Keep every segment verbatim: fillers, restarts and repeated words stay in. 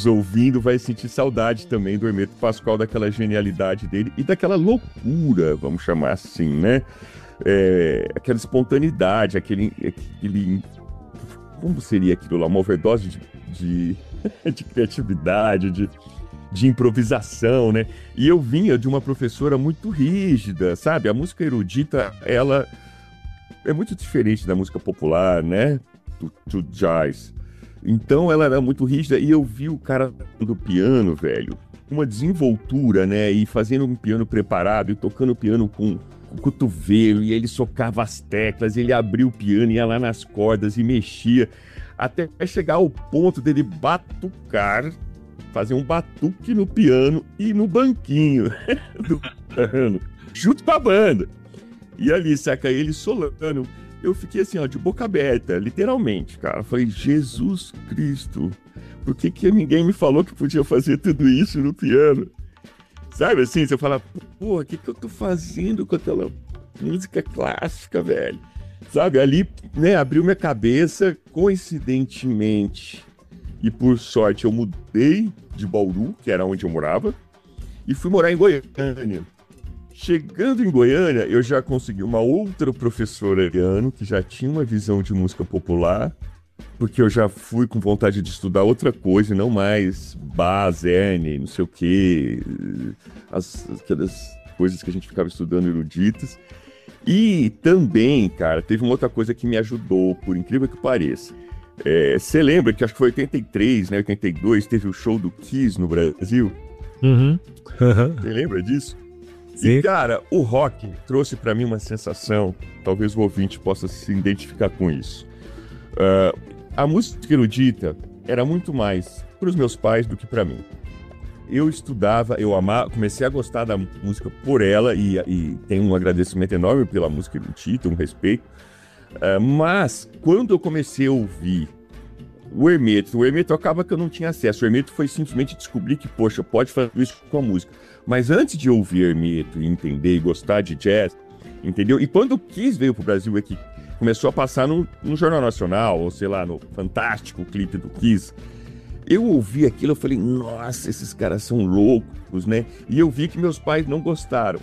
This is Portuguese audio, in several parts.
nos ouvindo vai sentir saudade também do Hermeto Pascoal, daquela genialidade dele e daquela loucura, vamos chamar assim, né? É, aquela espontaneidade, aquele, aquele... Como seria aquilo lá? Uma overdose de, de, de criatividade, de, de improvisação, né? E eu vinha de uma professora muito rígida, sabe? A música erudita, ela é muito diferente da música popular, né? Do, do jazz. Então ela era muito rígida e eu vi o cara do piano, velho, uma desenvoltura, né? E fazendo um piano preparado e tocando piano com, com o cotovelo, e ele socava as teclas, ele abria o piano, ia lá nas cordas e mexia, até chegar ao ponto dele batucar, fazer um batuque no piano e no banquinho do piano, junto com a banda. E ali, saca, ele solando. Eu fiquei assim, ó, de boca aberta, literalmente, cara. Falei, Jesus Cristo, por que que ninguém me falou que podia fazer tudo isso no piano? Sabe assim, você fala, pô, o que que eu tô fazendo com aquela música clássica, velho? Sabe, ali, né, abriu minha cabeça, coincidentemente, e por sorte eu mudei de Bauru, que era onde eu morava, e fui morar em Goiânia. Chegando em Goiânia, eu já consegui uma outra professora de piano, que já tinha uma visão de música popular, porque eu já fui com vontade de estudar outra coisa, e não mais Bach, Zerny, não sei o quê, as, aquelas coisas que a gente ficava estudando eruditas. E também, cara, teve uma outra coisa que me ajudou, por incrível que pareça. Você é, lembra que acho que foi oitenta e três, né, oitenta e dois, teve o show do Kiss no Brasil? Uhum. Você lembra disso? Sim. E, cara, o rock trouxe pra mim uma sensação, talvez o ouvinte possa se identificar com isso. Uh, a música erudita era muito mais pros meus pais do que pra mim. Eu estudava, eu amava, comecei a gostar da música por ela e, e tenho um agradecimento enorme pela música erudita, um respeito. Uh, mas, quando eu comecei a ouvir o Hermeto, o Hermeto acaba que eu não tinha acesso. O Hermeto foi simplesmente descobrir que, poxa, pode fazer isso com a música. Mas antes de ouvir Hermeto e entender e gostar de jazz, entendeu? E quando o Kiss veio pro Brasil aqui, começou a passar no, no Jornal Nacional, ou sei lá, no Fantástico, o clipe do Kiss, eu ouvi aquilo, eu falei, nossa, esses caras são loucos, né? E eu vi que meus pais não gostaram.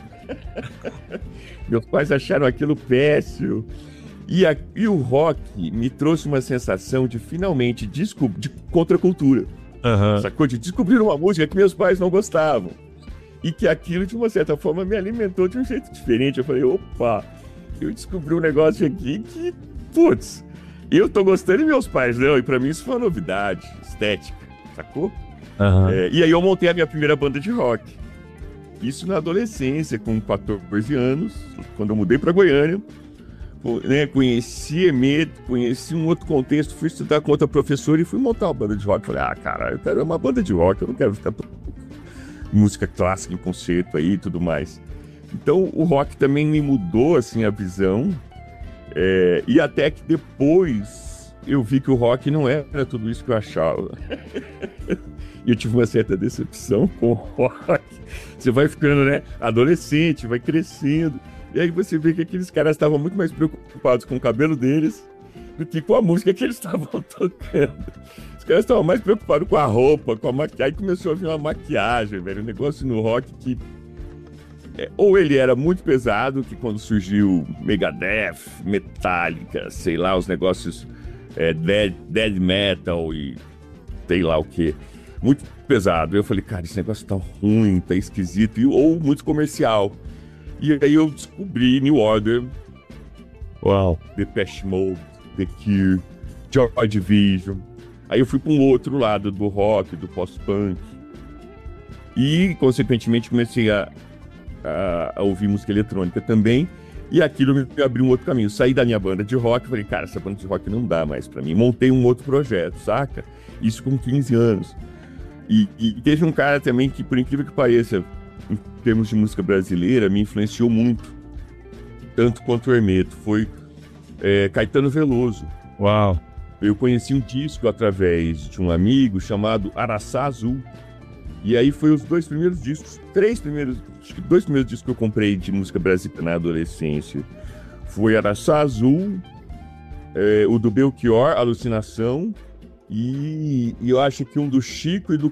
Meus pais acharam aquilo péssimo. E, a, e o rock me trouxe uma sensação de finalmente descobrir, de contracultura. Uhum. Sacou? De descobrir uma música que meus pais não gostavam. E que aquilo, de uma certa forma, me alimentou de um jeito diferente. Eu falei, opa, eu descobri um negócio aqui que, putz, eu tô gostando e meus pais não. E pra mim isso foi uma novidade estética, sacou? Uhum. É, e aí eu montei a minha primeira banda de rock. Isso na adolescência, com quatorze anos, quando eu mudei pra Goiânia. Né, conheci Hermeto, conheci um outro contexto, fui estudar com outra professora e fui montar uma banda de rock. Falei, ah, cara, eu quero uma banda de rock, eu não quero ficar música clássica em concerto aí e tudo mais. Então o rock também me mudou assim a visão, é, e até que depois eu vi que o rock não era tudo isso que eu achava. E eu tive uma certa decepção com o rock. Você vai ficando, né, adolescente, vai crescendo. E aí você vê que aqueles caras estavam muito mais preocupados com o cabelo deles do que com a música que eles estavam tocando. Os caras estavam mais preocupados com a roupa, com a maquiagem. Aí começou a vir uma maquiagem, velho. Um negócio no rock que... É, ou ele era muito pesado, que quando surgiu Megadeth, Metallica, sei lá, os negócios é, dead, dead metal e sei lá o que. Muito pesado. Eu falei, cara, esse negócio tá ruim, tá esquisito. E, ou muito comercial. E aí eu descobri New Order, Uau. Depeche Mode, The Cure, Joy Division. Aí eu fui para um outro lado do rock, do post-punk. E, consequentemente, comecei a, a, a ouvir música eletrônica também. E aquilo me abriu um outro caminho. Saí da minha banda de rock, falei, cara, essa banda de rock não dá mais para mim. Montei um outro projeto, saca? Isso com quinze anos. E, e teve um cara também que, por incrível que pareça, em termos de música brasileira, me influenciou muito, tanto quanto o Hermeto, foi é, Caetano Veloso. Uau! Eu conheci um disco através de um amigo chamado Araçá Azul, e aí foi os dois primeiros discos, três primeiros, acho que dois primeiros discos que eu comprei de música brasileira na adolescência. Foi Araçá Azul, é, o do Belchior, Alucinação, e, e eu acho que um do Chico e do